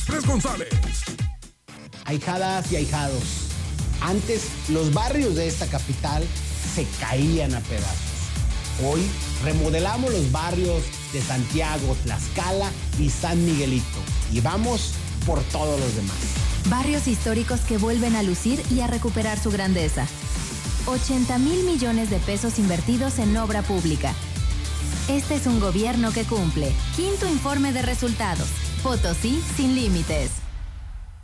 Andrés González. Ahijadas y ahijados, antes los barrios de esta capital se caían a pedazos. Hoy remodelamos los barrios de Santiago, Tlaxcala y San Miguelito y vamos por todos los demás. Barrios históricos que vuelven a lucir y a recuperar su grandeza. 80,000 millones de pesos invertidos en obra pública. Este es un gobierno que cumple. Quinto informe de resultados. Potosí sin límites.